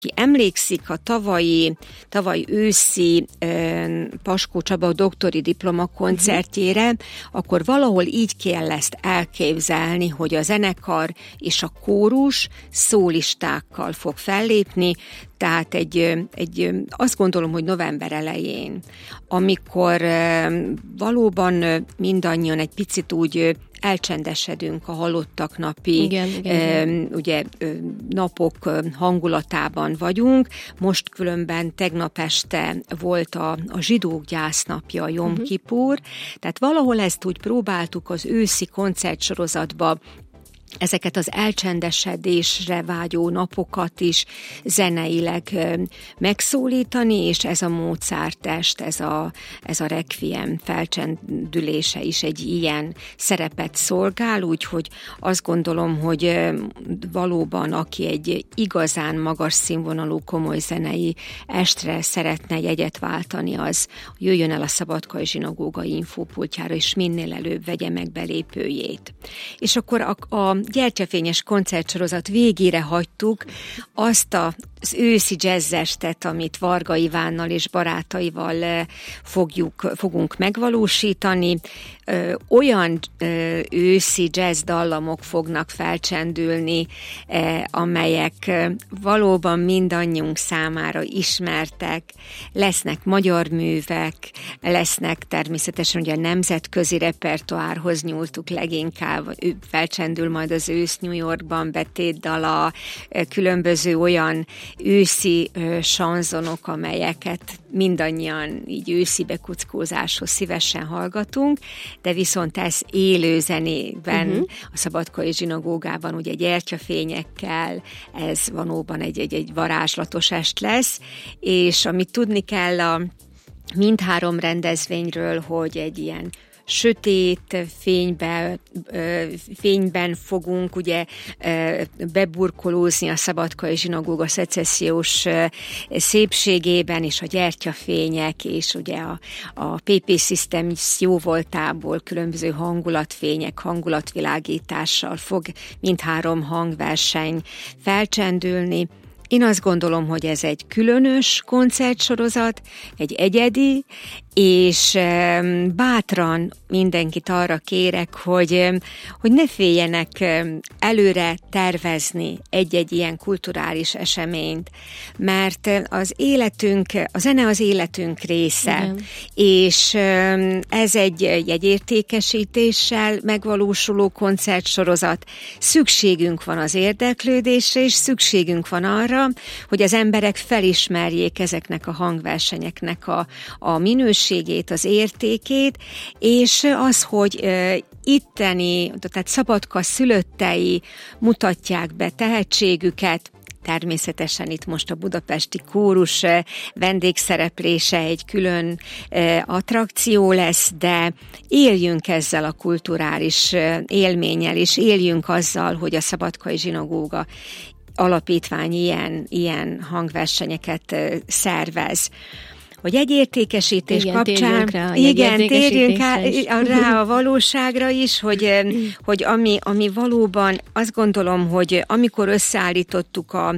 Ki emlékszik a tavaly őszi Paskó Csaba doktori diplomakoncertjére, akkor valahol így kell ezt elképzelni, hogy a zenekar és a kórus szólistákkal fog fellépni, tehát azt gondolom, hogy november elején, amikor valóban mindannyian egy picit úgy elcsendesedünk a halottak napi ugye, napok hangulatában vagyunk. Most különben tegnap este volt a zsidók gyásznapja, a Jom Kipur, tehát valahol ezt úgy próbáltuk az őszi koncertsorozatba ezeket az elcsendesedésre vágyó napokat is zeneileg megszólítani, és ez a Mozart-est, ez a requiem felcsendülése is egy ilyen szerepet szolgál, úgyhogy azt gondolom, hogy valóban aki egy igazán magas színvonalú, komoly zenei estre szeretne jegyet váltani, az jöjjön el a Szabadkai Zsinagóga infópultjára, és minél előbb vegye meg belépőjét. És akkor a gyertyafényes koncertsorozat végére hagytuk azt az őszi jazzestet, amit Varga Ivánnal és barátaival fogunk megvalósítani. Olyan őszi jazz dallamok fognak felcsendülni, amelyek valóban mindannyiunk számára ismertek. Lesznek magyar művek, lesznek természetesen, ugye a nemzetközi repertoárhoz nyúltuk leginkább, felcsendül majd az ősz New Yorkban betétdala, különböző olyan őszi sanzonok, amelyeket mindannyian így őszi bekuckózáshoz szívesen hallgatunk, de viszont ez élő zenében, a Szabadkai Zsinagógában ugye gyertyafényekkel, ez valóban egy varázslatos est lesz, és amit tudni kell mindhárom rendezvényről, hogy egy ilyen sötét fényben fogunk ugye beburkolózni a Szabadkai Zsinagóga szecessziós szépségében, és a gyertyafények, és ugye a PP Systems jóvoltából különböző hangulatfények, hangulatvilágítással fog mindhárom hangverseny felcsendülni. Én azt gondolom, hogy ez egy különös koncertsorozat, egy egyedi, és bátran mindenkit arra kérek, hogy ne féljenek előre tervezni egy-egy ilyen kulturális eseményt, mert a zene az életünk része, igen. És ez egy jegyértékesítéssel megvalósuló koncertsorozat. Szükségünk van az érdeklődésre, és szükségünk van arra, hogy az emberek felismerjék ezeknek a hangversenyeknek a minőségét, az értékét, és az, hogy itteni, tehát Szabadka szülöttei mutatják be tehetségüket. Természetesen itt most a budapesti kórus vendégszereplése egy külön attrakció lesz, de éljünk ezzel a kulturális élménnyel, és éljünk azzal, hogy a Szabadkai Zsinagóga alapítvány ilyen hangversenyeket szervez. Hogy egy értékesítés kapcsán... Térjünk rá a valóságra is, hogy ami valóban azt gondolom, hogy amikor összeállítottuk a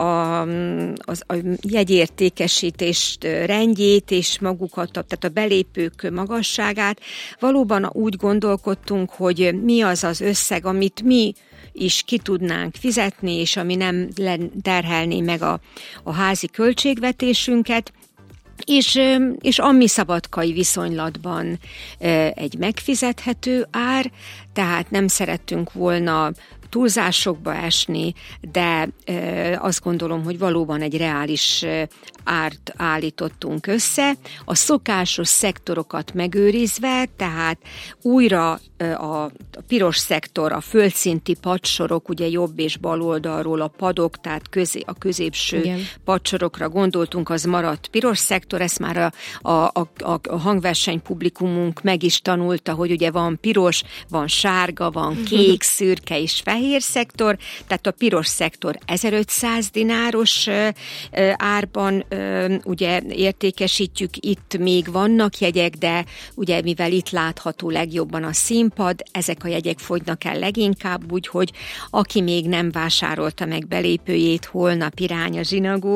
jegyértékesítés rendjét és magukat, tehát a belépők magasságát, valóban úgy gondolkodtunk, hogy mi az az összeg, amit mi is ki tudnánk fizetni, és ami nem terhelné meg a házi költségvetésünket, és ami szabadkai viszonylatban egy megfizethető ár, tehát nem szerettünk volna túlzásokba esni, de azt gondolom, hogy valóban egy reális árt állítottunk össze, a szokásos szektorokat megőrizve, tehát újra a piros szektor, a földszinti padsorok, ugye jobb és bal oldalról a padok, tehát a középső igen. padsorokra gondoltunk, az maradt piros szektor, ezt már a hangverseny publikumunk meg is tanulta, hogy ugye van piros, van sárga, van kék, szürke és fehér szektor, tehát a piros szektor 1500 dináros árban ugye értékesítjük, itt még vannak jegyek, de ugye mivel itt látható legjobban a színpad, ezek a jegyek fogynak el leginkább, úgyhogy aki még nem vásárolta meg belépőjét, holnap irány a zsinagóga,